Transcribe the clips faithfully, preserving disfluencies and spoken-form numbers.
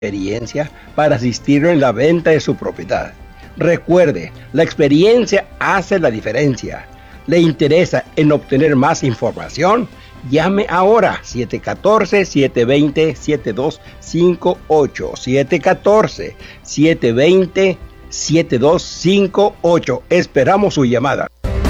experiencia para asistirlo en la venta de su propiedad. Recuerde, la experiencia hace la diferencia. ¿Le interesa en obtener más información? Llame ahora siete uno cuatro, siete dos cero, siete dos cinco ocho, siete uno cuatro, siete dos cero, siete dos cinco ocho. Esperamos su llamada.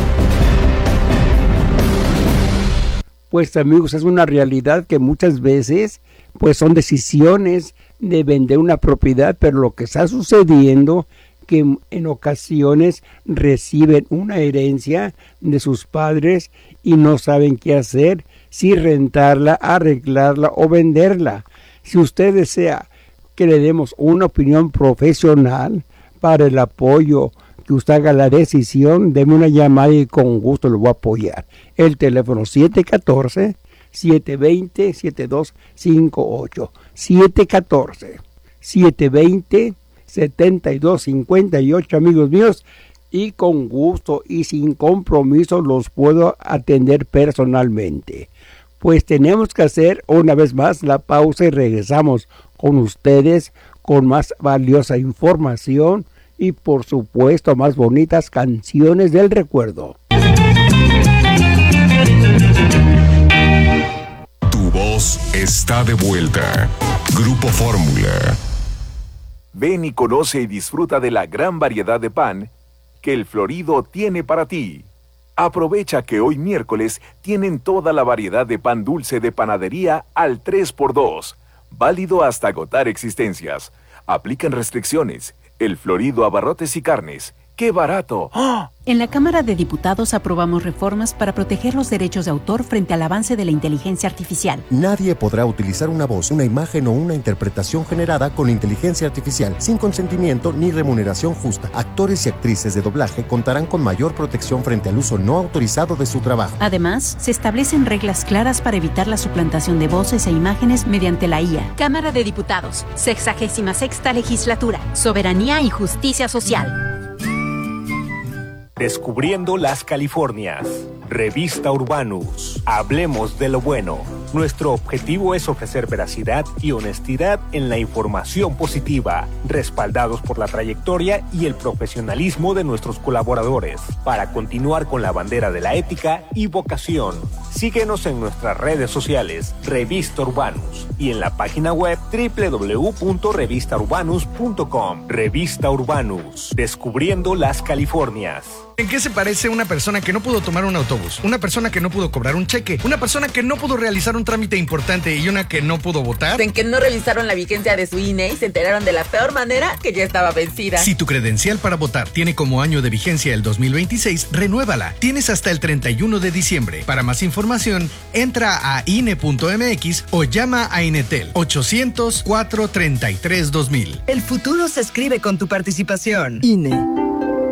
Pues amigos, es una realidad que muchas veces pues son decisiones de vender una propiedad, pero lo que está sucediendo que en ocasiones reciben una herencia de sus padres y no saben qué hacer, si rentarla, arreglarla o venderla. Si usted desea que le demos una opinión profesional para el apoyo, que usted haga la decisión, deme una llamada y con gusto lo voy a apoyar. El teléfono siete uno cuatro, siete dos cero, siete dos cinco ocho, siete uno cuatro, siete dos cero, siete dos cinco ocho, amigos míos, y con gusto y sin compromiso los puedo atender personalmente. Pues tenemos que hacer una vez más la pausa y regresamos con ustedes con más valiosa información y por supuesto más bonitas canciones del recuerdo. Tu voz está de vuelta. Grupo Fórmula. Ven y conoce y disfruta de la gran variedad de pan que el Florido tiene para ti. Aprovecha que hoy miércoles tienen toda la variedad de pan dulce de panadería al tres por dos, válido hasta agotar existencias. Aplican restricciones. El Florido Abarrotes y Carnes. ¡Qué barato! ¡Oh! En la Cámara de Diputados aprobamos reformas para proteger los derechos de autor frente al avance de la inteligencia artificial. Nadie podrá utilizar una voz, una imagen o una interpretación generada con inteligencia artificial sin consentimiento ni remuneración justa. Actores y actrices de doblaje contarán con mayor protección frente al uso no autorizado de su trabajo. Además, se establecen reglas claras para evitar la suplantación de voces e imágenes mediante la I A. Cámara de Diputados, sexagésima sexta legislatura, soberanía y justicia social. Descubriendo las Californias. Revista Urbanus. Hablemos de lo bueno. Nuestro objetivo es ofrecer veracidad y honestidad en la información positiva, respaldados por la trayectoria y el profesionalismo de nuestros colaboradores, para continuar con la bandera de la ética y vocación. Síguenos en nuestras redes sociales, Revista Urbanus, y en la página web doble u doble u doble u punto revista urbanus punto com. Revista Urbanus. Descubriendo las Californias. ¿En qué se parece una persona que no pudo tomar un autobús? Una persona que no pudo cobrar un cheque, una persona que no pudo realizar un trámite importante y una que no pudo votar. En que no revisaron la vigencia de su I N E y se enteraron de la peor manera que ya estaba vencida. Si tu credencial para votar tiene como año de vigencia el dos mil veintiséis, renuévala. Tienes hasta el treinta y uno de diciembre. Para más información, entra a I N E punto M X o llama a Inetel ochocientos, cuatro treinta y tres, dos mil. El futuro se escribe con tu participación. I N E.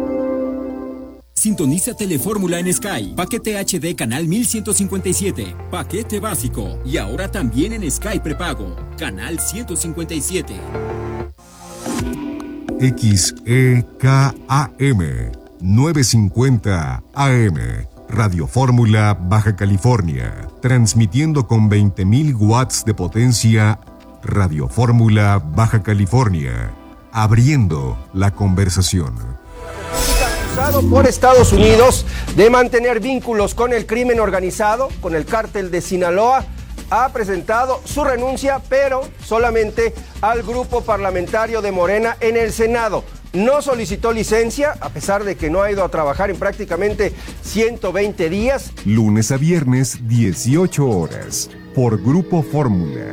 Sintoniza Telefórmula en Sky. Paquete H D canal mil ciento cincuenta y siete. Paquete básico. Y ahora también en Sky prepago. Canal ciento cincuenta y siete. X E K A M novecientos cincuenta A M. Radio Fórmula Baja California. Transmitiendo con veinte mil watts de potencia. Radio Fórmula Baja California. Abriendo la conversación. Por Estados Unidos de mantener vínculos con el crimen organizado, con el cártel de Sinaloa, ha presentado su renuncia, pero solamente al grupo parlamentario de Morena en el Senado. No solicitó licencia, a pesar de que no ha ido a trabajar en prácticamente ciento veinte días. Lunes a viernes, dieciocho horas, por Grupo Fórmula.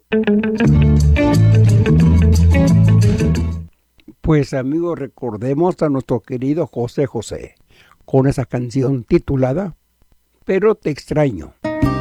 Pues amigos, recordemos a nuestro querido José José con esa canción titulada Pero te extraño.